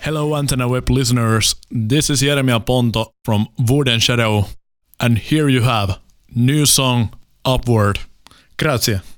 Hello Antenna Web listeners, this is Jeremia Ponto from Wood and Shadow, and here you have new song Upward. Grazie.